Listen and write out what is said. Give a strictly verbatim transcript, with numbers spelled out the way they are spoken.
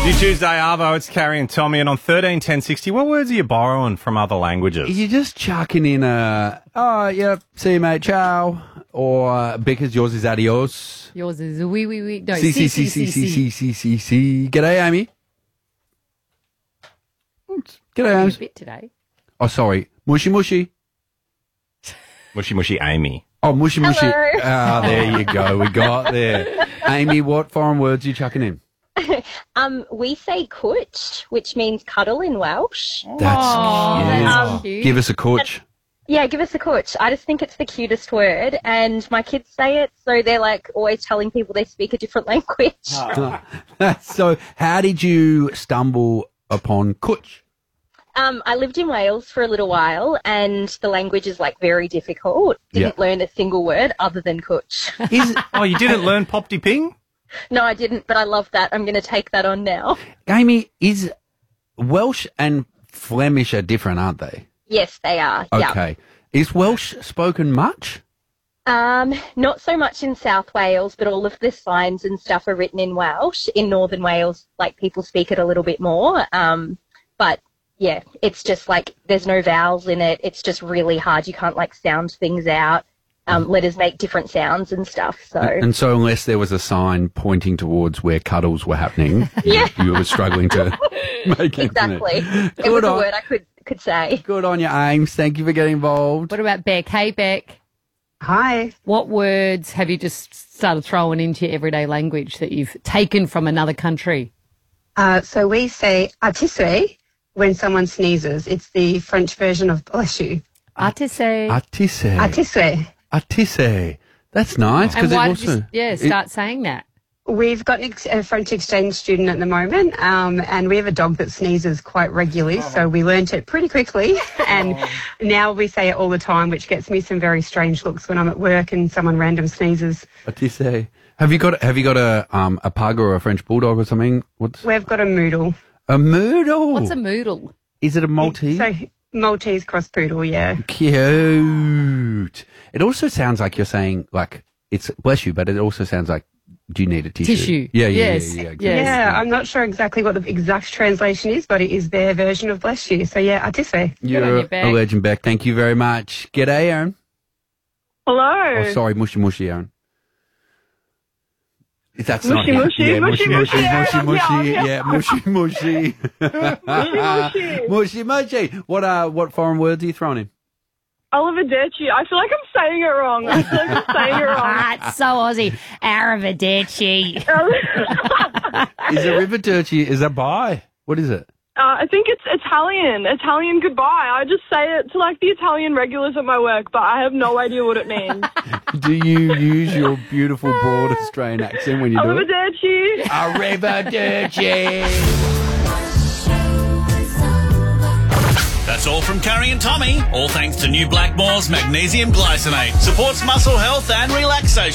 New Tuesday, Arvo, it's Carrie and Tommy, and on thirteen ten sixty, what words are you borrowing from other languages? You're just chucking in a, oh, yeah, see you, mate, ciao, or uh, because yours is adios. Yours is a wee, wee, wee. No, See, see, see, see, see, see, see, see, see. G'day, Amy. G'day, A Amy. bit today. Oh, sorry. Mushy, mushy. Mushy mushy Amy. Oh, mushy, mushy. Hello. Ah, there you go. We got there. Amy, what foreign words are you chucking in? Um, we say cwtch, which means cuddle in Welsh. That's Oh, cute. that's cute. Give us a coach. Yeah, give us a cwtch. I just think it's the cutest word, and my kids say it, so they're like always telling people they speak a different language. So, how did you stumble upon coach? Um, I lived in Wales for a little while, and the language is like very difficult. Didn't Yeah. learn a single word other than cwtch. Is Oh, you didn't learn Pop de Ping? No, I didn't, but I love that. I'm going to take that on now. Amy, is Welsh and Flemish are different, aren't they? Yes, they are. Yeah. Okay. Is Welsh spoken much? Um, not so much in South Wales, but all of the signs and stuff are written in Welsh. In Northern Wales, like people speak it a little bit more. Um, but yeah, it's just like there's no vowels in it. It's just really hard. You can't like sound things out. Um, letters make different sounds and stuff. So And so unless there was a sign pointing towards where cuddles were happening, Yeah. you, you were struggling to make it. exactly, it Good was a on, word I could could say. good on you, Ames. Thank you for getting involved. What about Beck? Hey, Beck. Hi. What words have you just started throwing into your everyday language that you've taken from another country? Uh, so we say "atisse" when someone sneezes. It's the French version of bless you. Atisse. Atisse. "Atisse." Atisse. That's nice. And 'cause it why also, did you yeah, start saying that? We've got an ex- a French exchange student at the moment, um, and we have a dog that sneezes quite regularly, so we learnt it pretty quickly, and now we say it all the time, which gets me some very strange looks when I'm at work and someone random sneezes. Atisse. Have you got Have you got a um a pug or a French bulldog or something? What's We've got a Moodle. a moodle? What's a moodle? Is it a Maltese? So Maltese cross poodle, yeah. Cute. It also sounds like you're saying, like, it's bless you, but it also sounds like, do you need a tissue? Tissue. Yeah, yeah, Yes, yeah, yeah. yes. exactly. Yeah, I'm not sure exactly what the exact translation is, but it is their version of bless you. So yeah, "atisse." You're on you, a Beck. legend, Beck. Thank you very much. G'day, Aaron. Hello. Oh, sorry, mushy mushy, Aaron. That's Mushy, not mushy, yeah, mushy, mushy, mushy, mushy, mushy, yeah, yeah, mushy, mushy, mushy. mushy, mushy. What uh, what foreign words are you throwing in? Arrivederci. I feel like I'm saying it wrong. I feel like I'm saying it wrong. Ah, it's so Aussie. Arrivederci. Is it river dirty? Is that bye? What is it? Uh, I think it's Italian. Italian goodbye. I just say it to like the Italian regulars at my work, but I have no idea what it means. Do you use your beautiful broad Australian accent when you do it? Arrivederci. Arrivederci. That's all from Carrie and Tommy. All thanks to new Blackmore's Magnesium Glycinate. Supports muscle health and relaxation.